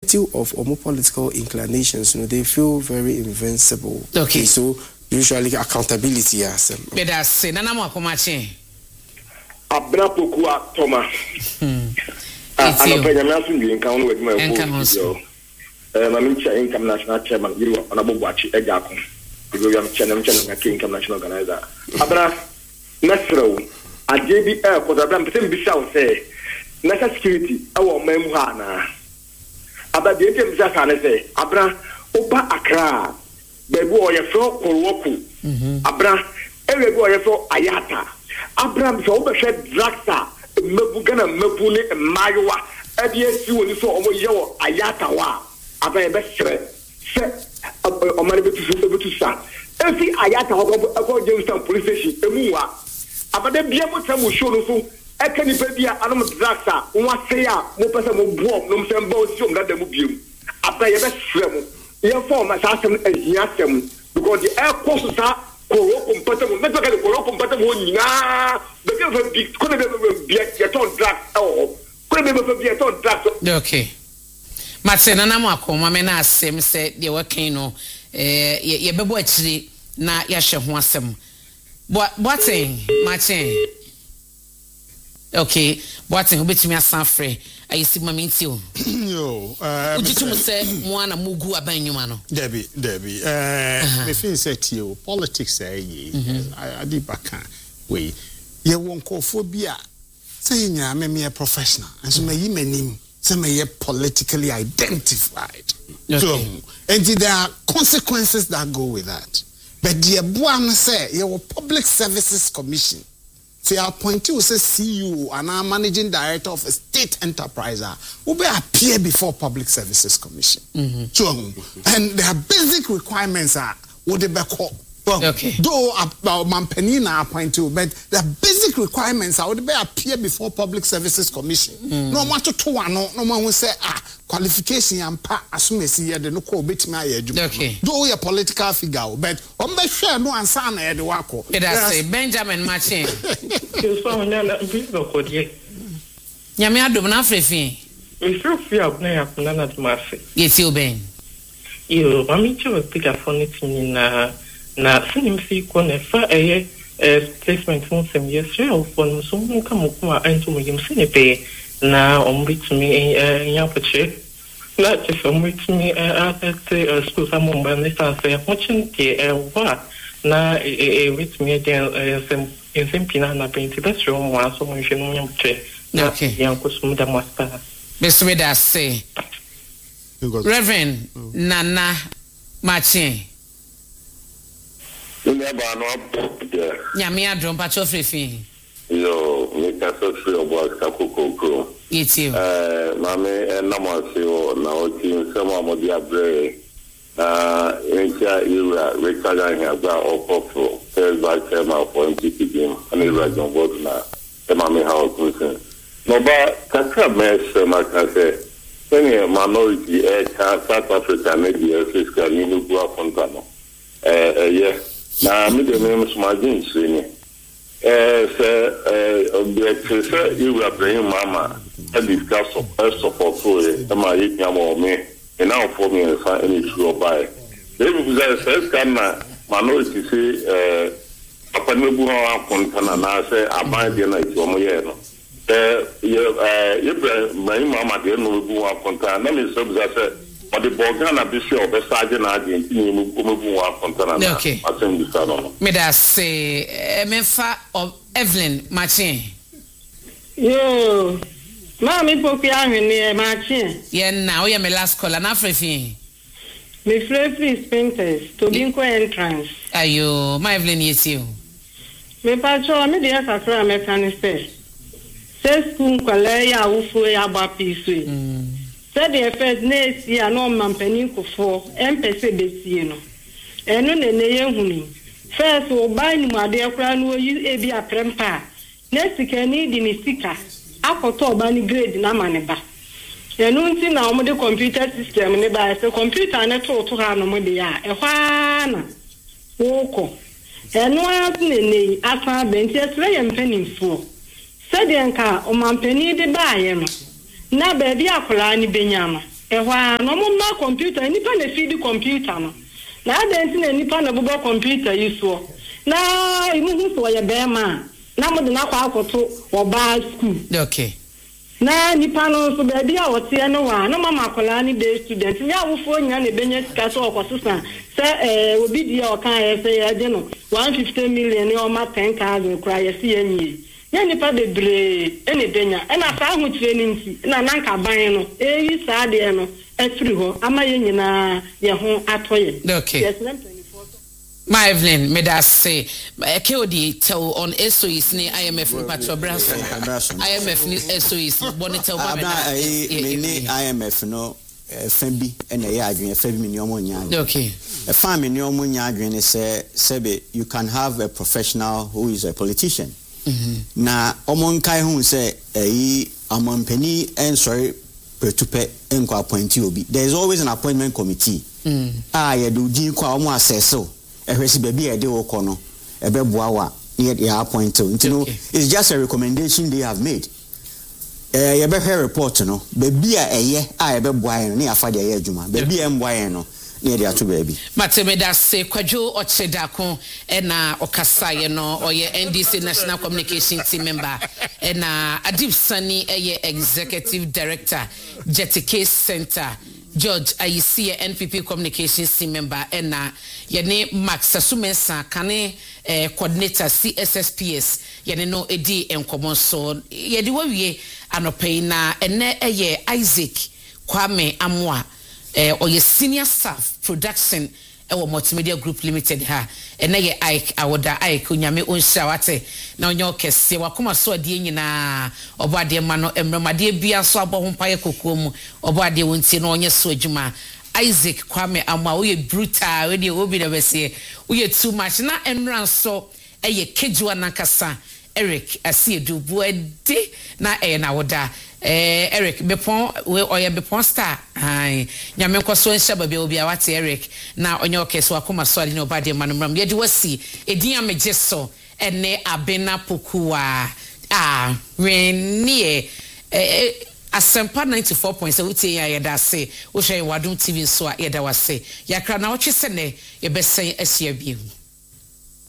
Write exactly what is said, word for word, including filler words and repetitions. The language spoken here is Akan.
irrespective of our political inclinations, you know, they feel very invincible. Okay. Okay, so usually accountability, yes. But that's say, Nana Makomachi. Abrapokua Thomas. Hmm. I'm a penny encounter with my own. I'm income national chairman, you are on a watch a gap. Because you have channel channel income national organizer. Abra Nasro, a J B L, because I'm pretty beside say, national security, our memoir. About the item that I say, Abra, Opa Accra, Bebo, your floor, Koroku, Abra, every boy for Ayata, Abram, so overshed Draxa, Mabugana, Mabune, and Mayowa, and yes, you will saw over your Ayata wa, Abra best set, or money to start. Every Ayata, about Jamestown police station, Emua, about the Biamotam will show you. I can't even be a animal Draxa, one say, no person will walk, no some boats, so that they will be. I pay a best friend. Your form as Assam and Yasam, because the air courses are Korokum, but I'm not going to Korokum, but I'm going now. The girl could never be a ton drag. Oh, could never be a ton drag. Okay. Matsen and Amako, Mamma Sim said, you were Kano, eh, ye bebo actually, na Yasha Wassam. What, what's in, Matsen? Okay, what's in which me a Sanfrey? I see my meet you. Yo, uh, would you say one a mugu abanyumano? Debbie, Debbie, uh, the thing said to you, politics say ye, I did back way. Ye won't call phobia. Saying ya may be a professional, and so may ye mean, so may ye politically identified. So, and there are consequences that go with that. But dear Buan say, your Public Services Commission. So you appoint you as C E O and our managing director of a state enterprise will be appear before Public Services Commission. Mm-hmm. So, and their basic requirements are what they be called. Well, okay. Though about Mampenina appoint you, but the basic requirements are what they appear before Public Services Commission. Mm. No matter to one, no no one will say ah qualification and pa assume see the no call bit me okay. Though you're a political figure, but on the share no answer na the wako. It has say Benjamin Machin. You saw me na bizo kodie. Nyame adom na afrefi. Ifro fi abna ya kuna na tmafe. Yeti oben. Yo, mami cho pick phone tini na na sinimsi ko na fa eye placement mo sem yesre o phone so mo ka mo ko anto mo yim sinepe na ombitmi nyapoche na tso ombitmi at school sa mo ba ne sa se opportunity e wa na e ritmi de sem insempina na penti betro mo aso mo jeno nyapoche na yanko sum da masta Mister Weda say Reverend oh. Nana Machin Nyame adrom pacho frefin yo me ka so free obo ka kokoko yeti eh mame na mo se o na o ti se mo mo dia bre ah encha ira recala here gba opofo first by chairman for M P P game and the region board na e mame ha o kunse no ba kaka mes ma ka se any minority eh South Africa media fiscal ni lu gua fontano eh eh yeah na me de me smagin sini eh se eh object se you are bringing mama and discuss support for it ma yit nyamo me and now for me fa any true buy they will say can minority say eh papa me bu ha fontana na say aban de na ti o mo ye no eh eh you my mama de no bu ha fontana na me so say but the Borgana be sure be sergeant agent ni mu ko mu wa kontana na atem di sa no me da say Emefa of Evelyn Machin yo mami popi ahwene Machin ye na o ye me last call na frefin me frefin Spinters to binko entrance ayo my Evelyn yesi o me pacho me de akakra me kaniste se school kwale ya ufu ya gba pisu mm. Said the first next year no man penny for M P C B C no. Eno ne ne yehuni. First o buy ni ma de akra no use e bi aprempa. Next can need ni sika. Akoto oba ni grade na maneba. Eno nti na omo de computer system ne ba se computer na to to ha no mo de ya. E hwa na. Woko. Eno at ne ne asa benti esre ye mpeni fo. Said enka o man penny de ba ye no. Na baby akola ni benyama ehwa no mo ma computer nipa na feed computer no na adanti na nipa na bobo computer yiso na imu hu so ya be ma na mo de na kwa akoto oba school okay na nipa no so be bia wote no wa na mama akola ni day student nya wofo nya na benye sika so okososa se eh obi dia okan ye se ya de no one hundred fifty million ni o ma ten thousand kra ye se yenyi nya nipa de bre ene benya na fa hu training ti na nanka ban no e yi sa de no efiri ho ama ye nyina ye ho atoye okay yes my Evelyn me da say K O D tell on S O E S ni I M F patro braso I M F ni S O E S bonitel ba me ni I M F no fan bi na ye adwen fan bi ni omo nya okay a fan mi ni omo nya adwen say sebe you can have a professional who is a politician mm-hmm. na omo nkai hu say eyi amampani en sorry pretupe enko appointee obi there is always an appointment committee mm. ah ye do din kwa omo assess ehwesi baby e de woko no ebe boa wa ya appoint you know it's just a recommendation they have made eh ye be hear report no baby a eye a ebe boa no na afa de ye adwuma baby e mboa no na de ato baby matemeda se kwadwo ochedako e na okasa ye no oye N D C National Communication Team member e na Adib Sani e ye executive director Jetike Center George Ayisi N P P Communications Team member ena yene Max Sasumensa kane eh, coordinator C S S P S yene no edi enkomo so yedi wawie anopai na ene eye Isaac Kwame Amwa eh, oye senior staff production ewo Multimedia Group Limited ha ene ye Ike awoda Ike onyame onhya wate na onyo kese wakoma so ade nyina obade ma no emremade bia so abohompaye kokomu obade wonti no onye so adwuma Isaac Kwame Amwa we brutal we de obi de bese we too much na enran so eye kejua nankasa Eric Asiedu buede na e na woda eh Eric Bepon we oye Bepon star ai nyame nkoso nhya ba bia obi awate Eric na onye okese wakoma so ade no obade ma no mram ye de wasi edin amegye so ene abena pokuwa ah renie eh Asempa ninety-four point seven utie ya yeda se wo hwe Wadom T V so a yeda wase yakra na wo twese ne ye besen asia bi